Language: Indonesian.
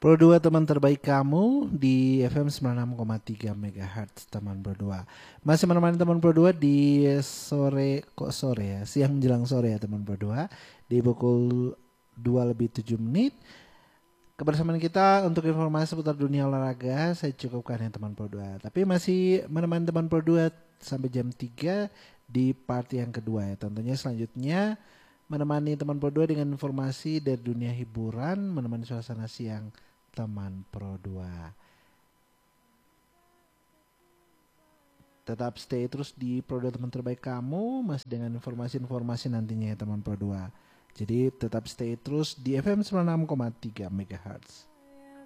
Pro 2 teman terbaik kamu di FM 96,3 MHz teman Pro 2. Masih menemani teman Pro 2 di sore ya, siang menjelang sore ya teman Pro 2 di pukul 2 lebih 7 menit. Kebersamaan kita untuk informasi seputar dunia olahraga saya cukupkan ya teman Pro 2. Tapi masih menemani teman Pro 2 sampai jam 3 di part yang kedua ya. Tentunya selanjutnya menemani teman Pro 2 dengan informasi dari dunia hiburan, menemani suasana siang teman Pro 2. Tetap stay terus di Pro 2 teman terbaik kamu, masih dengan informasi-informasi nantinya ya teman Pro 2. Jadi tetap stay terus di FM 96,3 MHz.